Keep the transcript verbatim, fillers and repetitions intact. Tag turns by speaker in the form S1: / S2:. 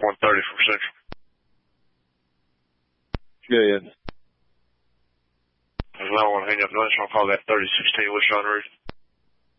S1: one thirty from Central.
S2: Yeah, yeah.
S1: There's no one hang up. I just want to call that thirty sixteen with Sean Reed.